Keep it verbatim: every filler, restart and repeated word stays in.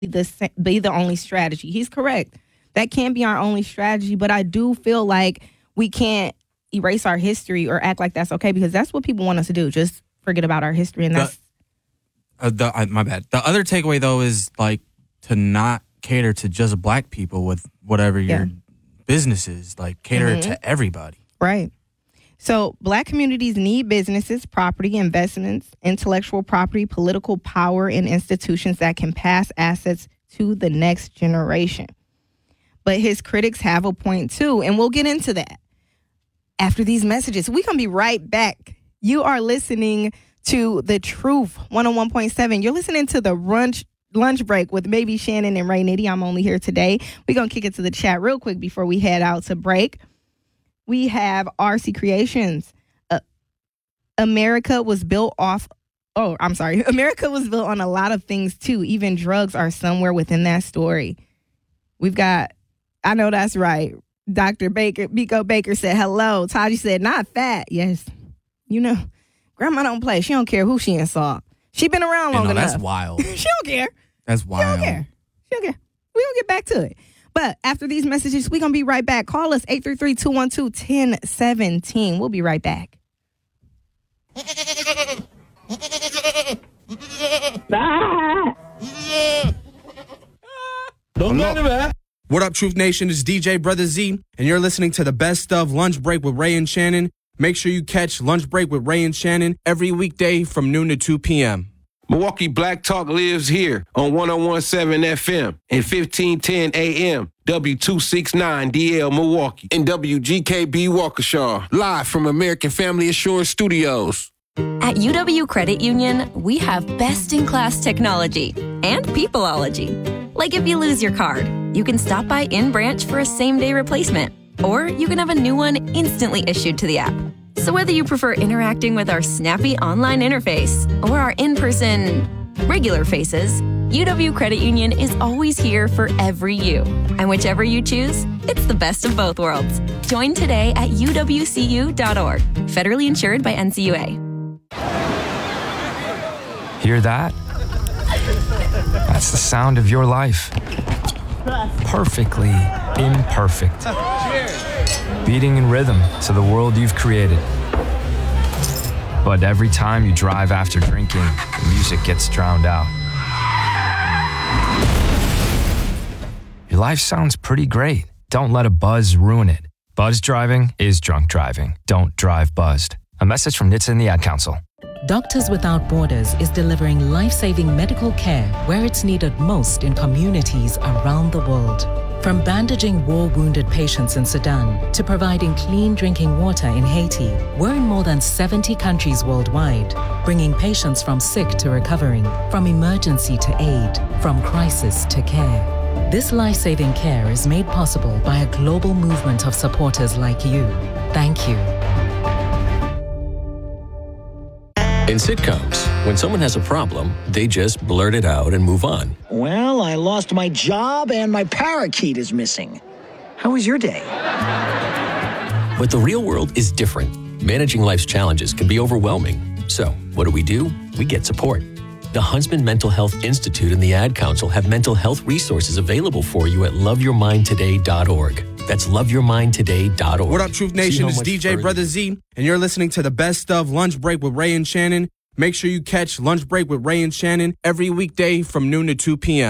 the be the only strategy. He's correct. That can be our only strategy, but I do feel like we can't erase our history or act like that's okay, because that's what people want us to do. Just forget about our history, and that's the, uh, the uh, my bad. The other takeaway though is like to not cater to just black people with whatever your yeah. business is. Like cater mm-hmm. to everybody. Right. So black communities need businesses, property, investments, intellectual property, political power, and institutions that can pass assets to the next generation. But his critics have a point too, and we'll get into that after these messages. We're going to be right back. You are listening to The Truth, one oh one point seven. You're listening to the lunch, lunch break with Baby Shannon and Ray Nitty. I'm only here today. We're going to kick it to the chat real quick before we head out to break. We have R C Creations. Uh, America was built off, oh, I'm sorry. America was built on a lot of things too. Even drugs are somewhere within that story. We've got, I know that's right. Doctor Baker, Biko Baker said hello. Taji said, not fat. Yes. You know, grandma don't play. She don't care who she insult. She been around long know, enough. That's wild. She don't care. That's wild. She don't care. She don't care. We'll get back to it. But after these messages, we're going to be right back. Call us eight three three, two one two, one zero one seven. We'll be right back. Don't go anywhere. What up, Truth Nation? It's D J Brother Z, and you're listening to the best of Lunch Break with Ray and Shannon. Make sure you catch Lunch Break with Ray and Shannon every weekday from noon to two p.m. Milwaukee Black Talk lives here on one oh one point seven F M and fifteen ten A M, W two sixty-nine D L Milwaukee, and W G K B Waukesha, live from American Family Assurance Studios. At U W Credit Union, we have best-in-class technology and peopleology. Like if you lose your card, you can stop by in-branch for a same-day replacement, or you can have a new one instantly issued to the app. So whether you prefer interacting with our snappy online interface or our in-person regular faces, U W Credit Union is always here for every you. And whichever you choose, it's the best of both worlds. Join today at U W C U dot org. Federally insured by N C U A. Hear that? That's the sound of your life. Perfectly imperfect. Beating in rhythm to the world you've created. But every time you drive after drinking, the music gets drowned out. Your life sounds pretty great. Don't let a buzz ruin it. Buzz driving is drunk driving. Don't drive buzzed. A message from N H T S A and the Ad Council. Doctors Without Borders is delivering life-saving medical care where it's needed most in communities around the world. From bandaging war-wounded patients in Sudan to providing clean drinking water in Haiti, we're in more than seventy countries worldwide, bringing patients from sick to recovering, from emergency to aid, from crisis to care. This life-saving care is made possible by a global movement of supporters like you. Thank you. In sitcoms, when someone has a problem, they just blurt it out and move on. Well, I lost my job and my parakeet is missing. How was your day? But the real world is different. Managing life's challenges can be overwhelming. So, what do we do? We get support. The Huntsman Mental Health Institute and the Ad Council have mental health resources available for you at love your mind today dot org. That's love your mind today dot org. What up, Truth Nation? It's D J Brother Z, and you're listening to the best of Lunch Break with Ray and Shannon. Make sure you catch Lunch Break with Ray and Shannon every weekday from noon to two p.m.